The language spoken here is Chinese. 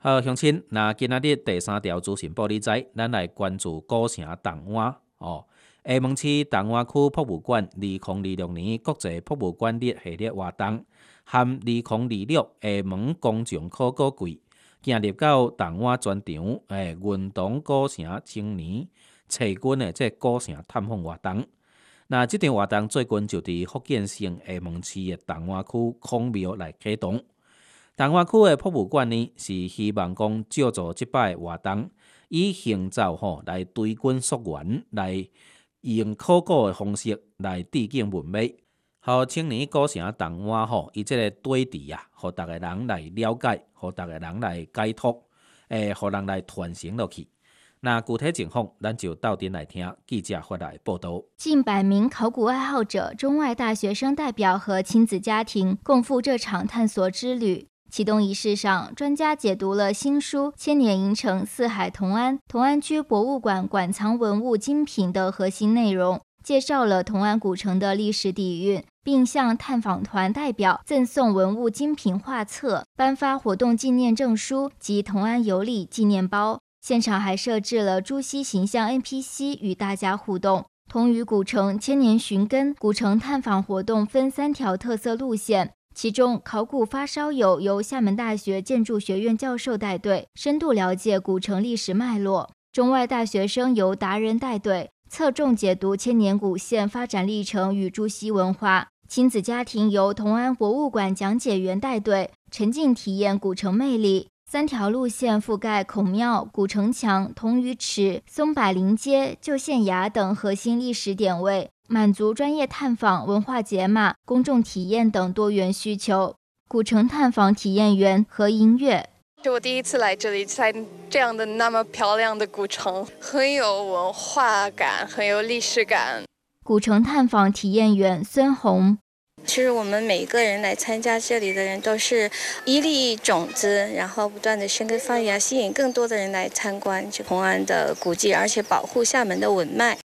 好，乡亲，那今仔日第3条资讯报你知，咱来关注古城童湾哦。厦门市童湾区博物馆2026年国际博物馆日系列活动，含2026厦门公众考古季，进入到童湾专场运动古城青年找军的这古城探访活动。那这场活动最近就伫福建省厦门市的童湾区孔庙来启动。童湾区的博物馆呢，是希望讲借助即摆的活动，以行走来追根溯源，来用考古的方式来致敬文明，互青年古城童湾伊即个底地啊，互逐个人来了解，互逐个人来解脱，互人来传承落去。那具体情况，咱就到阵来听记者发来报道。 近100名考古爱好者、中外大学生代表和亲子家庭共赴这场探索之旅。启动仪式上，专家解读了新书《千年营城四海同安》同安区博物馆馆藏文物精品的核心内容，介绍了同安古城的历史底蕴，并向探访团代表赠送文物精品画册、颁发活动纪念证书及同安游历纪念包。现场还设置了朱熹形象 NPC 与大家互动。同于古城千年寻根，古城探访活动分3条特色路线。其中，考古发烧友由厦门大学建筑学院教授带队，深度了解古城历史脉络；中外大学生由达人带队，侧重解读千年古县发展历程与朱熹文化；亲子家庭由同安博物馆讲解员带队，沉浸体验古城魅力。3条路线覆盖孔庙、古城墙、铜鱼池、松柏林街、旧县衙等核心历史点位，满足专业探访、文化解码、公众体验等多元需求。古城探访体验员何音乐， 是我第一次来这里，在这样的那么漂亮的古城，很有文化感，很有历史感。 古城探访体验员孙红， 其实我们每一个人来参加这里的人都是一粒种子，然后不断的生根发芽，吸引更多的人来参观同安的古迹，而且保护厦门的文脉。